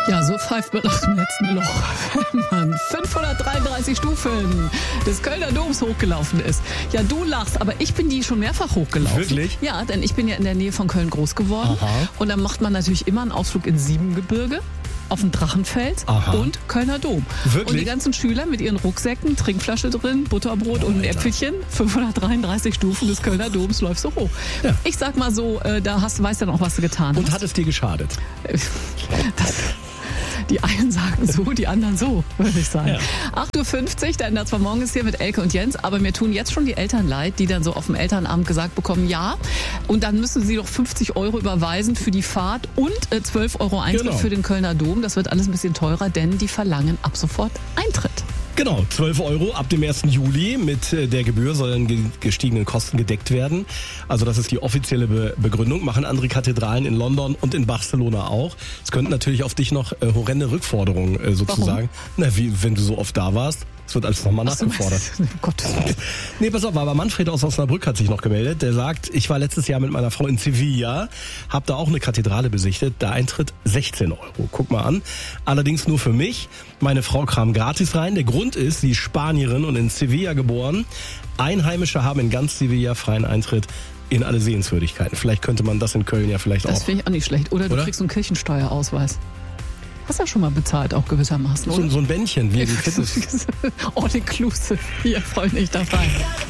Ja, so pfeift man nach dem letzten Loch, wenn man 533 Stufen des Kölner Doms hochgelaufen ist. Ja, du lachst, aber ich bin die schon mehrfach hochgelaufen. Wirklich? Ja, denn ich bin ja in der Nähe von Köln groß geworden. Aha. Und dann macht man natürlich immer einen Ausflug ins Siebengebirge, auf dem Drachenfels Aha. und Kölner Dom. Wirklich? Und die ganzen Schüler mit ihren Rucksäcken, Trinkflasche drin, Butterbrot und ein Äpfelchen, 533 Stufen des Kölner Doms läufst du hoch. Ja. Ich sag mal so, da weißt du noch, was du getan Und hast. hat es dir geschadet? Die einen sagen so, die anderen so, würde ich sagen. Ja. 8.50 Uhr, dann das war morgens hier mit Elke und Jens, aber mir tun jetzt schon die Eltern leid, die dann so auf dem Elternabend gesagt bekommen, ja, und dann müssen sie doch 50 Euro überweisen für die Fahrt und 12 Euro Eintritt Genau. für den Kölner Dom. Das wird alles ein bisschen teurer, denn die verlangen ab sofort Eintritt. Genau, 12 Euro ab dem 1. Juli. Mit der Gebühr sollen gestiegene Kosten gedeckt werden. Also das ist die offizielle Begründung. Machen andere Kathedralen in London und in Barcelona auch. Es könnten natürlich auf dich noch horrende Rückforderungen sozusagen. Na, wie wenn du so oft da warst. Es wird alles nochmal nachgefordert. Oh Gottes Willen. Nee, pass auf, aber Manfred aus Osnabrück hat sich noch gemeldet. Der sagt, ich war letztes Jahr mit meiner Frau in Sevilla, hab da auch eine Kathedrale besichtet. Der Eintritt 16 Euro. Guck mal an. Allerdings nur für mich. Meine Frau kam gratis rein. Der Grund ist, sie ist Spanierin und in Sevilla geboren. Einheimische haben in ganz Sevilla freien Eintritt in alle Sehenswürdigkeiten. Vielleicht könnte man das in Köln ja vielleicht Das auch. finde ich auch nicht schlecht. Oder du kriegst einen Kirchensteuerausweis. Hast ja schon mal bezahlt, auch gewissermaßen, oder? So ein Bändchen wie im Fitness. All inclusive. Hier, Freunde, nicht dabei.